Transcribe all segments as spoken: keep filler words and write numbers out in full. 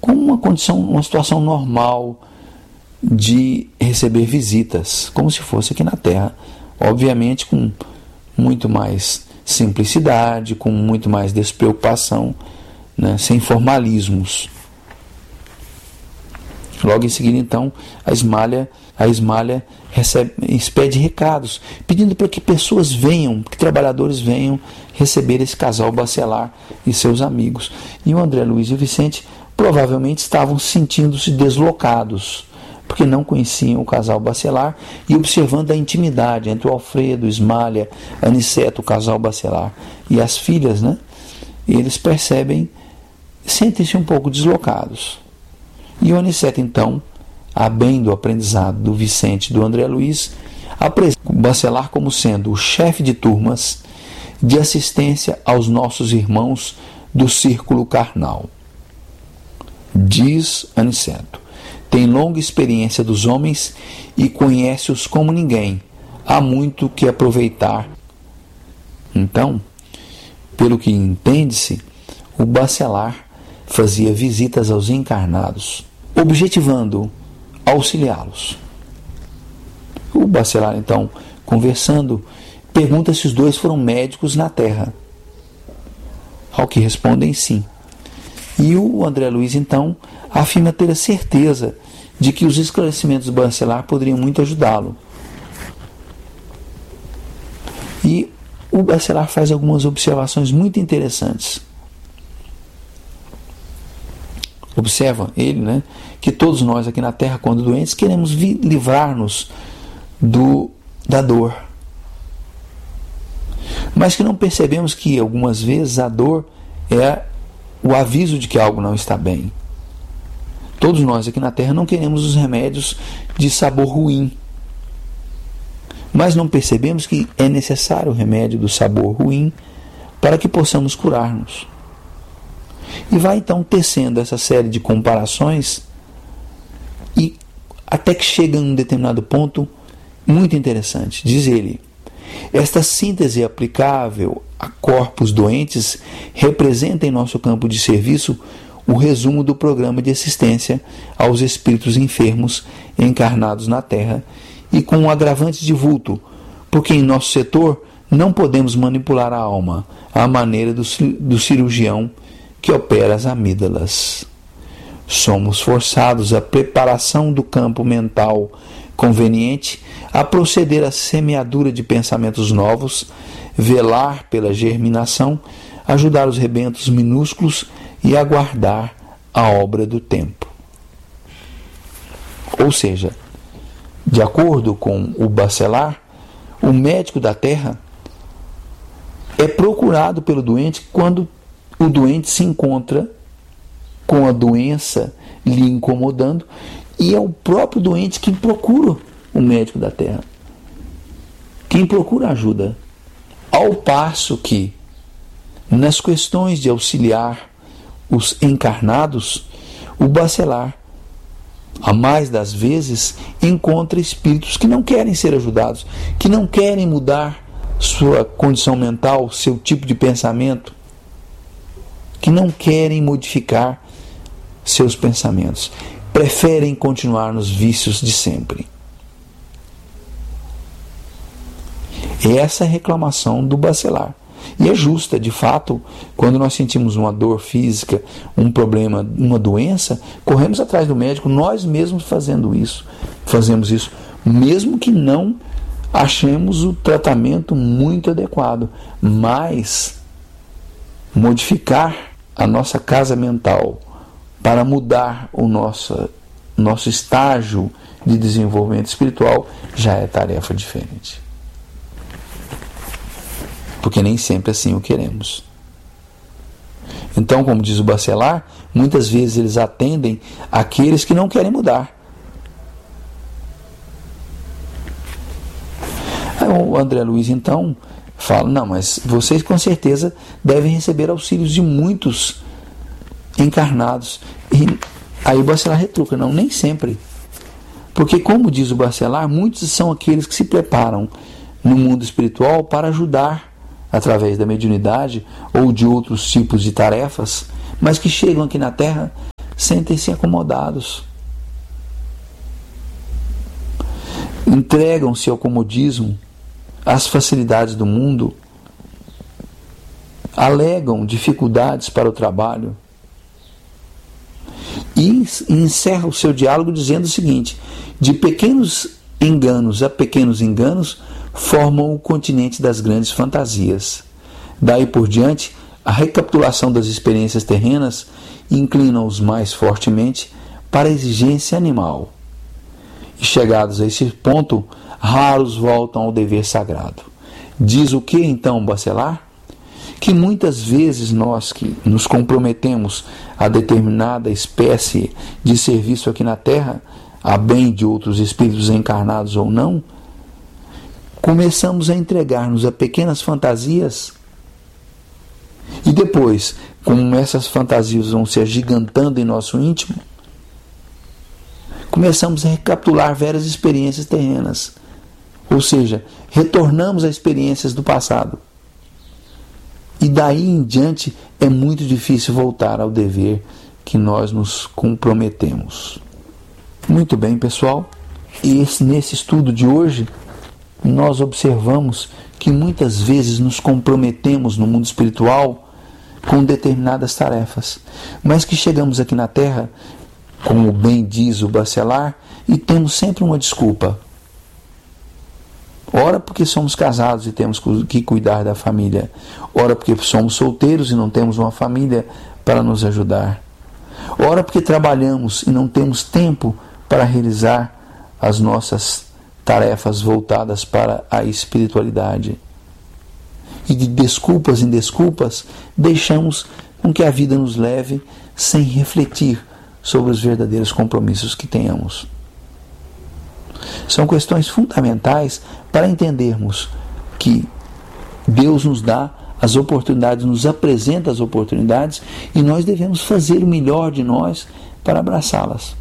como uma condição, uma situação normal de receber visitas, como se fosse aqui na Terra, obviamente com muito mais simplicidade, com muito mais despreocupação, né, sem formalismos. Logo em seguida, então, a Ismália, a Ismália recebe, expede recados, pedindo para que pessoas venham, que trabalhadores venham receber esse casal bacelar e seus amigos. E o André Luiz e o Vicente provavelmente estavam sentindo-se deslocados, porque não conheciam o casal bacelar, e observando a intimidade entre o Alfredo, Ismália, Aniceto, o casal bacelar, e as filhas, né? Eles percebem, sentem-se um pouco deslocados. E o Aniceto, então, a bem do aprendizado do Vicente e do André Luiz, apresenta o bacelar como sendo o chefe de turmas de assistência aos nossos irmãos do círculo carnal. Diz Aniceto: tem longa experiência dos homens e conhece-os como ninguém. Há muito que aproveitar. Então, pelo que entende-se, o bacelar fazia visitas aos encarnados, objetivando auxiliá-los. O bacelar, então, conversando, pergunta se os dois foram médicos na Terra. Ao que respondem sim. E o André Luiz, então, afirma ter a certeza de que os esclarecimentos do bacelar poderiam muito ajudá-lo. E o bacelar faz algumas observações muito interessantes. Observa ele, né, que todos nós aqui na Terra, quando doentes, queremos livrar-nos do, da dor. Mas que não percebemos que algumas vezes a dor é o aviso de que algo não está bem. Todos nós aqui na Terra não queremos os remédios de sabor ruim, mas não percebemos que é necessário o remédio do sabor ruim para que possamos curar-nos. E vai então tecendo essa série de comparações, e até que chega em um determinado ponto muito interessante. Diz ele: esta síntese aplicável a corpos doentes representa em nosso campo de serviço o resumo do programa de assistência aos espíritos enfermos encarnados na Terra, e com um agravante de vulto, porque em nosso setor não podemos manipular a alma à maneira do, do cirurgião que opera as amígdalas. Somos forçados à preparação do campo mental conveniente, a proceder à semeadura de pensamentos novos, velar pela germinação, ajudar os rebentos minúsculos e aguardar a obra do tempo. Ou seja, de acordo com o bacelar, o médico da Terra é procurado pelo doente quando o doente se encontra com a doença lhe incomodando, e é o próprio doente quem procura o médico da Terra, quem procura ajuda. Ao passo que, nas questões de auxiliar os encarnados, o bacelar, a mais das vezes, encontra espíritos que não querem ser ajudados, que não querem mudar sua condição mental, seu tipo de pensamento, que não querem modificar seus pensamentos, preferem continuar nos vícios de sempre. Essa é a reclamação do bacelar. E é justa, de fato, quando nós sentimos uma dor física, um problema, uma doença, corremos atrás do médico, nós mesmos fazendo isso, fazemos isso, mesmo que não achemos o tratamento muito adequado, mas modificar a nossa casa mental para mudar o nosso, nosso estágio de desenvolvimento espiritual já é tarefa diferente. Porque nem sempre assim o queremos. Então, como diz o bacelar, muitas vezes eles atendem aqueles que não querem mudar. Aí o André Luiz, então, fala: não, mas vocês com certeza devem receber auxílios de muitos encarnados. E aí o bacelar retruca: não, nem sempre. Porque, como diz o bacelar, muitos são aqueles que se preparam no mundo espiritual para ajudar através da mediunidade ou de outros tipos de tarefas, mas que chegam aqui na Terra sentem-se acomodados. Entregam-se ao comodismo, às facilidades do mundo, alegam dificuldades para o trabalho e encerra o seu diálogo dizendo o seguinte: de pequenos enganos a pequenos enganos formam o continente das grandes fantasias. Daí por diante, a recapitulação das experiências terrenas inclina-os mais fortemente para a exigência animal. E chegados a esse ponto, raros voltam ao dever sagrado. Diz o que então Bachelard? Que muitas vezes nós que nos comprometemos a determinada espécie de serviço aqui na Terra, a bem de outros espíritos encarnados ou não, começamos a entregar-nos a pequenas fantasias e depois, como essas fantasias vão se agigantando em nosso íntimo, começamos a recapitular velhas experiências terrenas, ou seja, retornamos a experiências do passado. E daí em diante é muito difícil voltar ao dever que nós nos comprometemos. Muito bem, pessoal. E esse, nesse estudo de hoje, nós observamos que muitas vezes nos comprometemos no mundo espiritual com determinadas tarefas, mas que chegamos aqui na Terra, como bem diz o Bachelard, e temos sempre uma desculpa. Ora porque somos casados e temos que cuidar da família. Ora porque somos solteiros e não temos uma família para nos ajudar. Ora porque trabalhamos e não temos tempo para realizar as nossas tarefas voltadas para a espiritualidade. E de desculpas em desculpas, deixamos com que a vida nos leve sem refletir sobre os verdadeiros compromissos que tenhamos. São questões fundamentais para entendermos que Deus nos dá as oportunidades, nos apresenta as oportunidades e nós devemos fazer o melhor de nós para abraçá-las.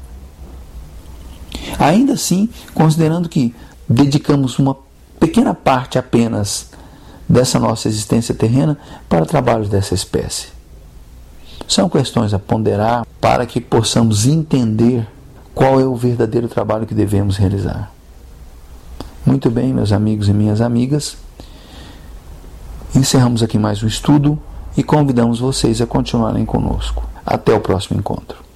Ainda assim, considerando que dedicamos uma pequena parte apenas dessa nossa existência terrena para trabalhos dessa espécie. São questões a ponderar para que possamos entender qual é o verdadeiro trabalho que devemos realizar. Muito bem, meus amigos e minhas amigas, encerramos aqui mais um estudo e convidamos vocês a continuarem conosco. Até o próximo encontro.